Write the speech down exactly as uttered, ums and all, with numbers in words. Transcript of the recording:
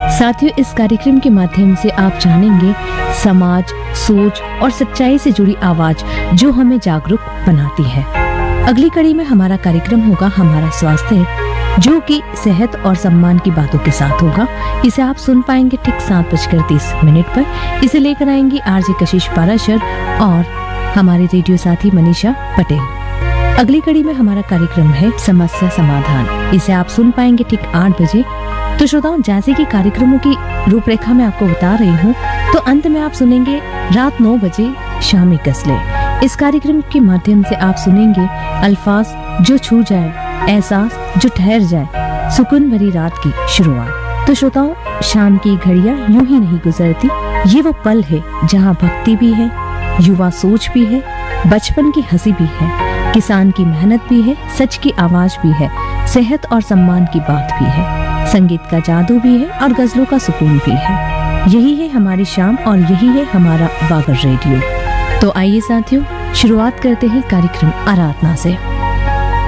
साथियों, इस कार्यक्रम के माध्यम से आप जानेंगे समाज, सोच और सच्चाई से जुड़ी आवाज जो हमें जागरूक बनाती है। अगली कड़ी में हमारा कार्यक्रम होगा हमारा स्वास्थ्य, जो कि सेहत और सम्मान की बातों के साथ होगा। इसे आप सुन पाएंगे ठीक सात बजकर तीस मिनट पर। इसे लेकर आएंगी आरजे कशिश पाराशर और हमारे रेडियो साथी मनीषा पटेल। अगली कड़ी में हमारा कार्यक्रम है समस्या समाधान। इसे आप सुन पाएंगे ठीक आठ बजे। तो श्रोताओं, जैसे कि कार्यक्रमों की रूपरेखा में आपको बता रही हूँ, तो अंत में आप सुनेंगे रात नौ बजे शामी गजले। इस कार्यक्रम के माध्यम से आप सुनेंगे अल्फाज जो छू जाए, एहसास जो ठहर जाए, सुकून भरी रात की शुरुआत। तो श्रोताओं, शाम की घड़ियां यूं ही नहीं गुजरती। ये वो पल है जहां भक्ति भी है, युवा सोच भी है, बचपन की हंसी भी है, किसान की मेहनत भी है, सच की आवाज भी है, सेहत और सम्मान की बात भी है, संगीत का जादू भी है और गजलों का सुकून भी है। यही है हमारी शाम और यही है हमारा बागर रेडियो। तो आइए साथियों, शुरुआत करते हैं कार्यक्रम आराधना से।